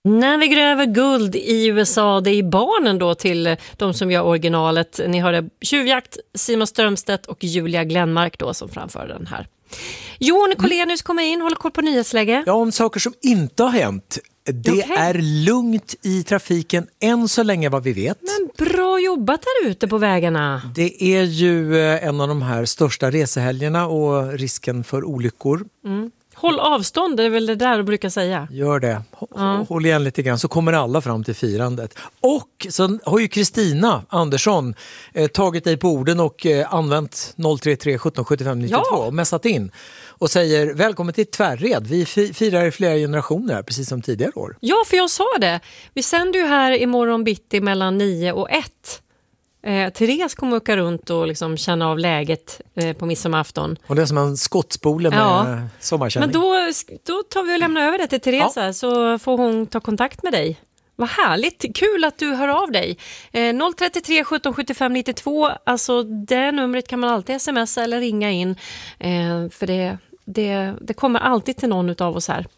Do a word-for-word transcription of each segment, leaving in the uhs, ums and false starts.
När vi gräver guld i U S A, det är barnen då till de som gör originalet. Ni hörde Tjuvjakt, Simon Strömstedt och Julia Glenmark då som framför den här. Jon Collenius kommer in, håller koll på nyhetsläge. Ja, om saker som inte har hänt. Det okay. är lugnt i trafiken än så länge vad vi vet. Men bra jobbat där ute på vägarna. Det är ju en av de här största resehelgerna och risken för olyckor. Mm. Håll avstånd, det är väl det där du brukar säga. Gör det. H- ja. Håll igen lite grann så kommer alla fram till firandet. Och sen har ju Kristina Andersson eh, tagit dig på orden och eh, använt noll tre tre sjutton sjuttiofem nittiotvå ja. och mässat in. Och säger välkommen till Tvärred. Vi f- firar i flera generationer precis som tidigare år. Ja, för jag sa det. Vi sänder ju här imorgon bitti mellan nio och ett. Eh, Therese kommer åka runt och liksom känna av läget eh, på midsommarafton. Och det är som en skottspole med ja. sommarkänning. Men då, då tar vi och lämnar över det till Therese ja. så får hon ta kontakt med dig. Vad härligt, kul att du hör av dig. Eh, noll tre tre sjutton sjuttiofem nittiotvå, alltså det numret kan man alltid smsa eller ringa in. Eh, för det, det, det kommer alltid till någon av oss här.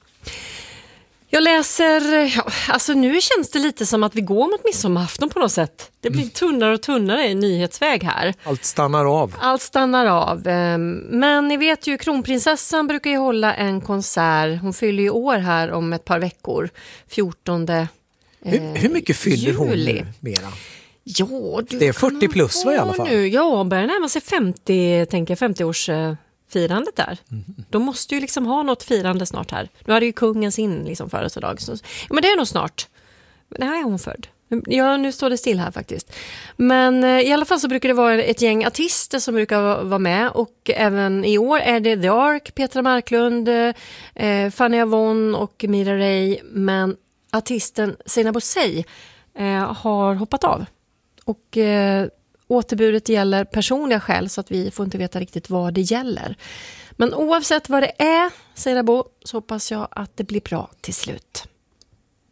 Jag läser, ja, alltså nu känns det lite som att vi går mot midsommarafton på något sätt. Det blir tunnare och tunnare i nyhetsväg här. Allt stannar av. Allt stannar av. Men ni vet ju, kronprinsessan brukar ju hålla en konsert. Hon fyller ju år här om ett par veckor. fjortonde Hur, hur mycket fyller juli. hon mera? Ja, det är fyrtio plus va, i alla fall. Nu. Ja, börjar närma sig femtio, tänker femtio-års firandet där. Mm. De måste ju liksom ha något firande snart här. Nu hade ju kungen sin liksom födelsedag. Så, ja, men det är nog snart. Det här är hon född. Ja, nu står det still här faktiskt. Men eh, i alla fall så brukar det vara ett gäng artister som brukar vara, vara med. Och även i år är det The Ark, Petra Marklund, eh, Fanny Avon och Mira Ray. Men artisten Sina Bosei eh, har hoppat av. Och eh, återbudet gäller personliga skäl så att vi får inte veta riktigt vad det gäller. Men oavsett vad det är, säger Bo, så hoppas jag att det blir bra till slut.